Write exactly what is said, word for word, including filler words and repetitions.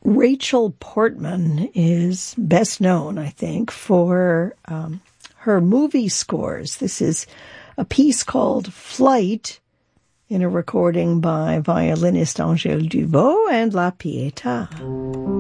Rachel Portman is best known, I think, for um, her movie scores. This is a piece called Flight, in a recording by violinist Angèle Duvaux and La Pietà.